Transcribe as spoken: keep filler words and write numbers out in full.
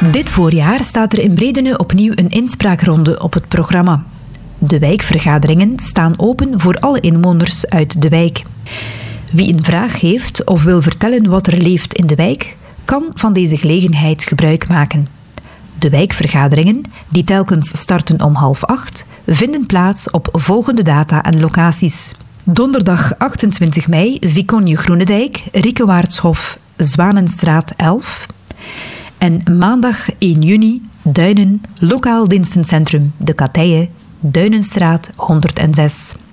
Dit voorjaar staat er in Bredene opnieuw een inspraakronde op het programma. De wijkvergaderingen staan open voor alle inwoners uit de wijk. Wie een vraag heeft of wil vertellen wat er leeft in de wijk, kan van deze gelegenheid gebruik maken. De wijkvergaderingen, die telkens starten om half acht, vinden plaats op volgende data en locaties. Donderdag achtentwintig mei, Viconje Groenendijk, Riekewaardshof, Zwanenstraat elf. En maandag één juni, Duinen, Lokaal Dienstencentrum De Katije, Duinenstraat honderd zes.